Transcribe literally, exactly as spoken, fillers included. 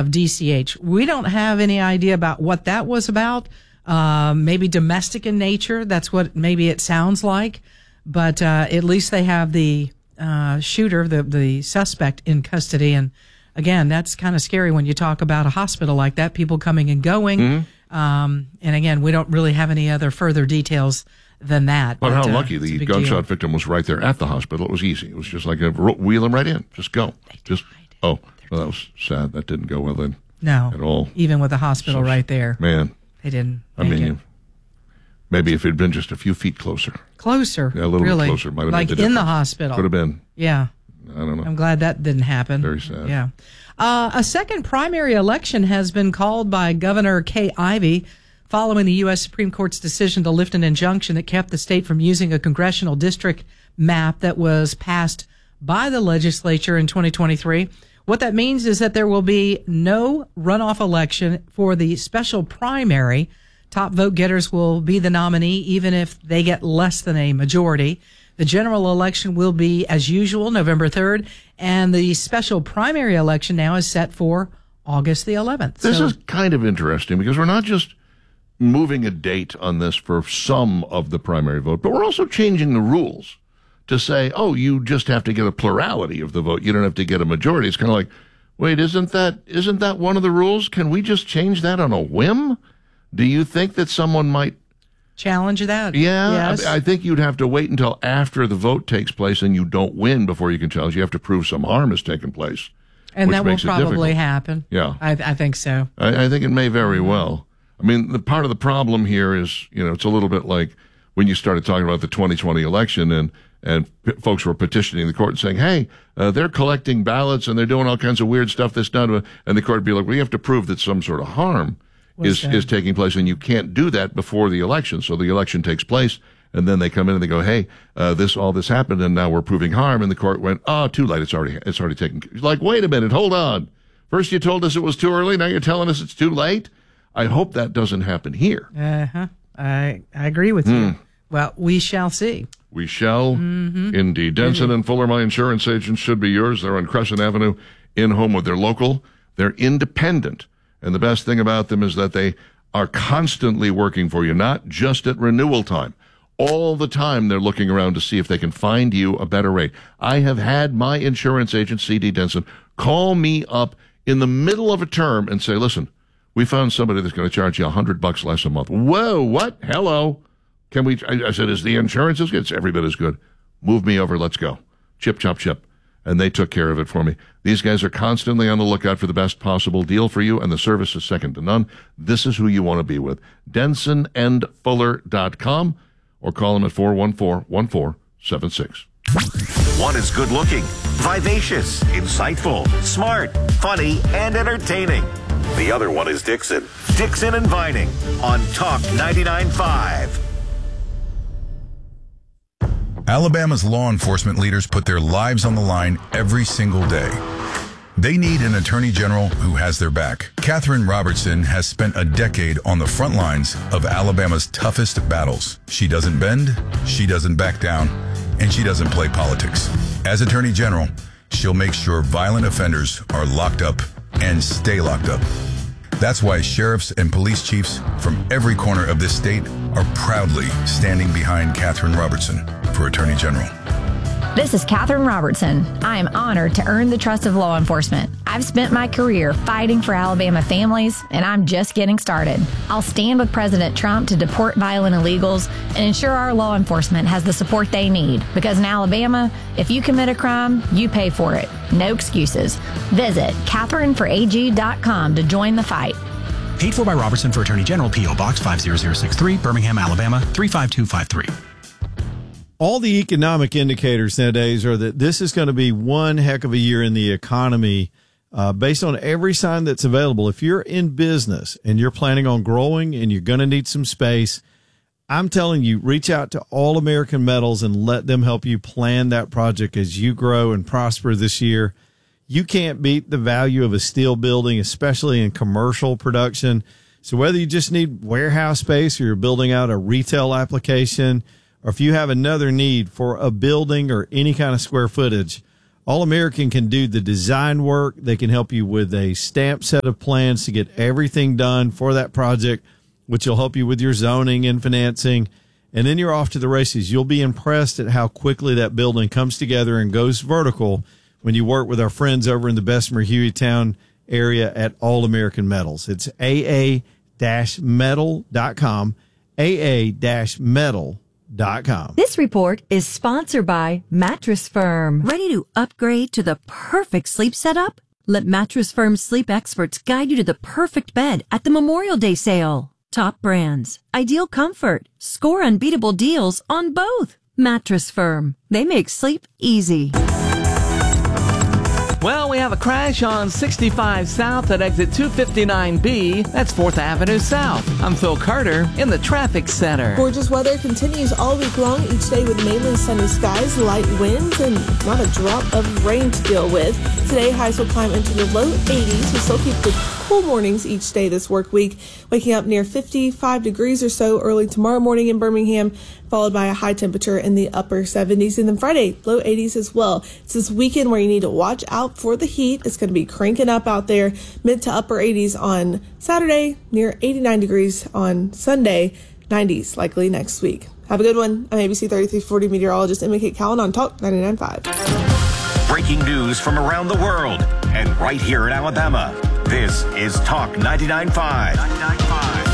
of D C H. We don't have any idea about what that was about. Uh, maybe domestic in nature. That's what maybe it sounds like. But uh, at least they have the uh, shooter, the, the suspect, in custody. And again, that's kind of scary when you talk about a hospital like that, people coming and going. Mm-hmm. Um, and again, we don't really have any other further details than that. But, but how uh, lucky the gunshot deal. victim was right there at the hospital. It was easy. It was just like a wheel him right in. Just go. They just died. Oh, well, that was sad. That didn't go well then. No. At all. Even with the hospital so, right there. Man. They didn't I make mean, it. Maybe if it had been just a few feet closer. Closer. Yeah, a little really. bit closer. Might have like made the in the difference. hospital. Could have been. Yeah. I don't know. I'm glad that didn't happen. Very sad. Yeah. Uh, a second primary election has been called by Governor Kay Ivey following the U S Supreme Court's decision to lift an injunction that kept the state from using a congressional district map that was passed by the legislature in twenty twenty-three. What that means is that there will be no runoff election for the special primary. Top vote getters will be the nominee, even if they get less than a majority. The general election will be, as usual, November third, and the special primary election now is set for August the eleventh. This so, is kind of interesting because we're not just moving a date on this for some of the primary vote, but we're also changing the rules to say, oh, you just have to get a plurality of the vote. You don't have to get a majority. It's kind of like, wait, isn't that isn't that one of the rules? Can we just change that on a whim? Do you think that someone might challenge that? Yeah, yes. I, I think you'd have to wait until after the vote takes place and you don't win before you can challenge. You have to prove some harm has taken place. And that will probably happen. Yeah. I, I think so. I, I think it may very well. I mean, the part of the problem here is, you know, it's a little bit like when you started talking about the twenty twenty election and and p- folks were petitioning the court and saying, hey, uh, they're collecting ballots and they're doing all kinds of weird stuff that's done. And the court would be like, well, you have to prove that some sort of harm is, is taking place, and you can't do that before the election. So the election takes place, and then they come in and they go, hey, uh, this all this happened, and now we're proving harm. And the court went, oh, too late. It's already it's already taken. Like, wait a minute, hold on. First you told us it was too early. Now you're telling us it's too late. I hope that doesn't happen here. Uh-huh. I, I agree with you. Mm. Well, we shall see. We shall mm-hmm. indeed. Denson mm-hmm. and Fuller, my insurance agents, should be yours. They're on Crescent Avenue in Homewood. They're local. They're independent. And the best thing about them is that they are constantly working for you, not just at renewal time. All the time they're looking around to see if they can find you a better rate. I have had my insurance agent, C D Denson, call me up in the middle of a term and say, listen, we found somebody that's going to charge you a hundred bucks less a month. Whoa, what? Hello. Can we, I, I said, is the insurance as good? It's every bit as good. Move me over. Let's go. Chip, chop, chip. And they took care of it for me. These guys are constantly on the lookout for the best possible deal for you, and the service is second to none. This is who you want to be with. Denson and Fuller dot com or call them at four one four, one four seven six. One is good looking, vivacious, insightful, smart, funny, and entertaining. The other one is Dixon. Dixon and Vining on Talk ninety-nine point five. Alabama's law enforcement leaders put their lives on the line every single day. They need an attorney general who has their back. Katherine Robertson has spent a decade on the front lines of Alabama's toughest battles. She doesn't bend, she doesn't back down, and she doesn't play politics. As attorney general, she'll make sure violent offenders are locked up and stay locked up. That's why sheriffs and police chiefs from every corner of this state are proudly standing behind Katherine Robertson for Attorney General. This is Katherine Robertson. I am honored to earn the trust of law enforcement. I've spent my career fighting for Alabama families, and I'm just getting started. I'll stand with President Trump to deport violent illegals and ensure our law enforcement has the support they need. Because in Alabama, if you commit a crime, you pay for it. No excuses. Visit Katherine for A G dot com to join the fight. Paid for by Robertson for Attorney General, P O Box five zero zero six three, Birmingham, Alabama three five two five three. All the economic indicators nowadays are that this is going to be one heck of a year in the economy uh, based on every sign that's available. If you're in business and you're planning on growing and you're going to need some space, I'm telling you, reach out to All American Metals and let them help you plan that project as you grow and prosper this year. You can't beat the value of a steel building, especially in commercial production. So whether you just need warehouse space or you're building out a retail application, or if you have another need for a building or any kind of square footage, All American can do the design work. They can help you with a stamped set of plans to get everything done for that project, which will help you with your zoning and financing. And then you're off to the races. You'll be impressed at how quickly that building comes together and goes vertical when you work with our friends over in the Bessemer Hueytown area at All American Metals. It's A A metal dot com, A A metal dot com. This report is sponsored by Mattress Firm. Ready to upgrade to the perfect sleep setup? Let Mattress Firm's sleep experts guide you to the perfect bed at the Memorial Day sale. Top brands, ideal comfort, score unbeatable deals on both. Mattress Firm. They make sleep easy. Well, we have a crash on sixty-five South at exit two fifty-nine B. That's fourth Avenue South. I'm Phil Carter in the traffic center. Gorgeous weather continues all week long, each day with mainly sunny skies, light winds, and not a drop of rain to deal with. Today, highs will climb into the low eighties. We still keep the cool mornings each day this work week, waking up near fifty-five degrees or so early tomorrow morning in Birmingham, followed by a high temperature in the upper seventies. And then Friday, low eighties as well. It's this weekend where you need to watch out for the heat. It's going to be cranking up out there, mid to upper eighties on Saturday, near eighty-nine degrees on Sunday, nineties likely next week. Have a good one. I'm A B C thirty-three forty meteorologist Emma Kate Cowan on Talk ninety-nine point five. Breaking news from around the world and right here in Alabama. This is Talk ninety-nine point five.